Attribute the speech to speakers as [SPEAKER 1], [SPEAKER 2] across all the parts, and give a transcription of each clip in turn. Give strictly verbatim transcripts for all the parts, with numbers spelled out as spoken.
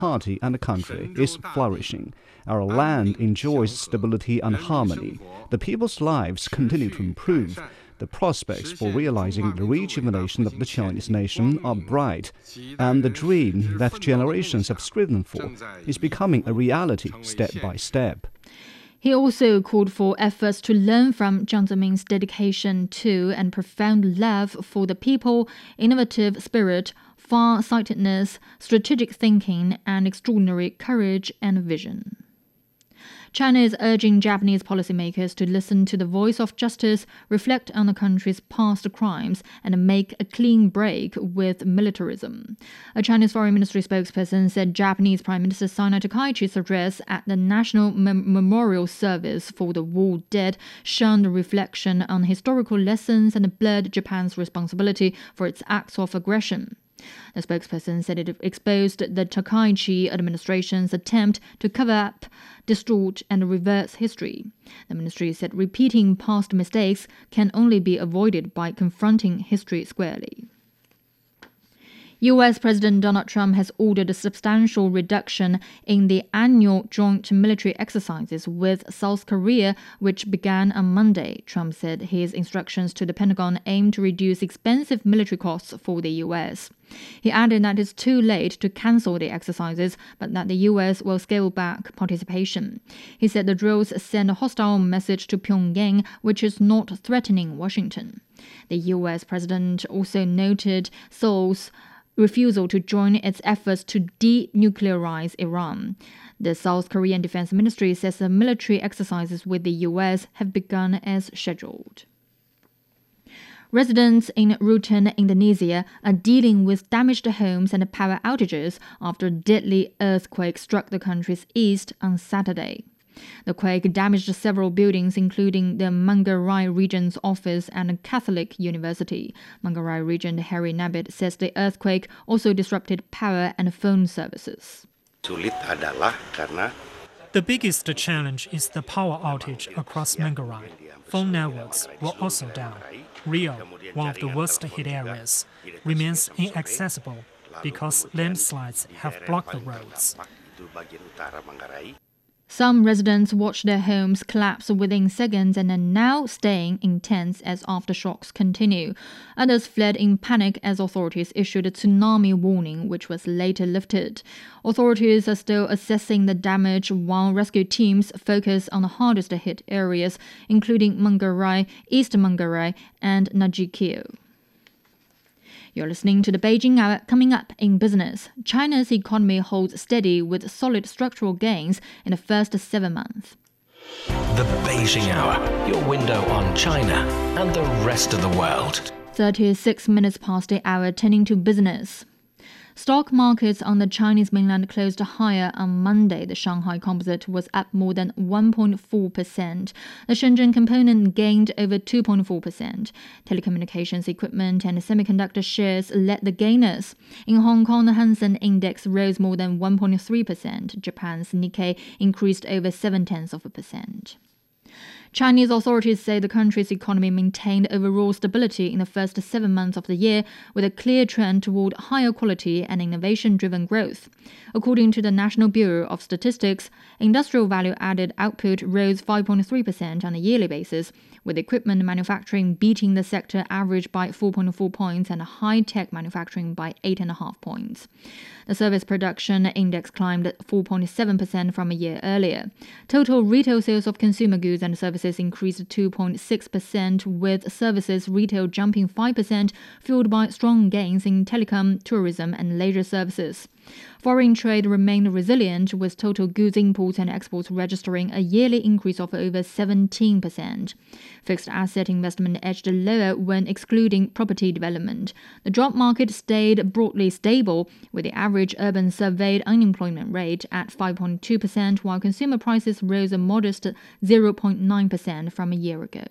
[SPEAKER 1] Party and the country is flourishing. Our land enjoys stability and harmony. The people's lives continue to improve. The prospects for realizing the rejuvenation of the Chinese nation are bright, and the dream that generations have striven for is becoming a reality step by step.
[SPEAKER 2] He also called for efforts to learn from Jiang Zemin's dedication to and profound love for the people, innovative spirit, far-sightedness, strategic thinking, and extraordinary courage and vision. China is urging Japanese policymakers to listen to the voice of justice, reflect on the country's past crimes, and make a clean break with militarism. A Chinese Foreign Ministry spokesperson said Japanese Prime Minister Sanai Takaichi's address at the National Mem- Memorial Service for the War Dead shunned reflection on historical lessons and blurred Japan's responsibility for its acts of aggression. The spokesperson said it exposed the Takaichi administration's attempt to cover up, distort, and reverse history. The ministry said repeating past mistakes can only be avoided by confronting history squarely. U S President Donald Trump has ordered a substantial reduction in the annual joint military exercises with South Korea, which began on Monday. Trump said his instructions to the Pentagon aim to reduce expensive military costs for the U S. He added that it's too late to cancel the exercises, but that the U S will scale back participation. He said the drills send a hostile message to Pyongyang, which is not threatening Washington. The U S president also noted Seoul's refusal to join its efforts to denuclearize Iran. The South Korean Defense Ministry says the military exercises with the U S have begun as scheduled. Residents in Rutan, Indonesia are dealing with damaged homes and power outages after a deadly earthquake struck the country's east on Saturday. The quake damaged several buildings, including the Manggarai Region's office and a Catholic university. Manggarai Region Harry Nabbit says the earthquake also disrupted power and phone services.
[SPEAKER 3] The biggest challenge is the power outage across Manggarai. Phone networks were also down. Rio, one of the worst hit areas, remains inaccessible because landslides have blocked the roads.
[SPEAKER 2] Some residents watched their homes collapse within seconds and are now staying in tents as aftershocks continue. Others fled in panic as authorities issued a tsunami warning, which was later lifted. Authorities are still assessing the damage while rescue teams focus on the hardest hit areas, including Manggarai, East Manggarai, and Nagikio. You're listening to the Beijing Hour. Coming up in business, China's economy holds steady with solid structural gains in the first seven months.
[SPEAKER 4] The Beijing Hour, your window on China and the rest of the world.
[SPEAKER 2] thirty-six minutes past the hour, turning to business. Stock markets on the Chinese mainland closed higher on Monday. The Shanghai Composite was up more than one point four percent. The Shenzhen Component gained over two point four percent. Telecommunications equipment and semiconductor shares led the gainers. In Hong Kong, the Hang Seng Index rose more than one point three percent. Japan's Nikkei increased over seven tenths of a percent. Chinese authorities say the country's economy maintained overall stability in the first seven months of the year, with a clear trend toward higher quality and innovation-driven growth. According to the National Bureau of Statistics, industrial value-added output rose five point three percent on a yearly basis, with equipment manufacturing beating the sector average by four point four points and high-tech manufacturing by eight point five points. The service production index climbed four point seven percent from a year earlier. Total retail sales of consumer goods and services increased two point six percent, with services retail jumping five percent, fueled by strong gains in telecom, tourism, and leisure services. Foreign trade remained resilient, with total goods imports and exports registering a yearly increase of over seventeen percent. Fixed asset investment edged lower when excluding property development. The job market stayed broadly stable, with the average urban surveyed unemployment rate at five point two percent, while consumer prices rose a modest zero point nine percent from a year ago.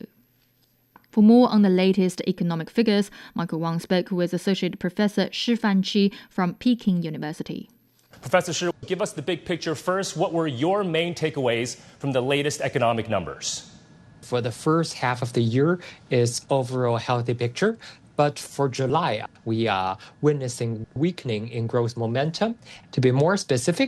[SPEAKER 2] For more on the latest economic figures, Michael Wang spoke with Associate Professor Shi Fanqi from Peking University.
[SPEAKER 5] Professor Shi, give us the big picture first. What were your main takeaways from the latest economic numbers?
[SPEAKER 6] For the first half of the year, it's overall healthy picture. But for July, we are witnessing weakening in growth momentum. To be more specific,